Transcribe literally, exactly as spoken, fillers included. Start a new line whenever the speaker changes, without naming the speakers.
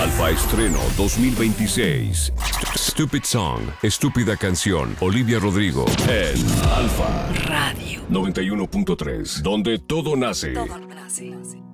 Alfa Estreno dos mil veintiséis. Stupid Song, Estúpida Canción, Olivia Rodrigo, en Alfa
Radio
noventa y uno punto tres, donde todo nace.
Todo nace.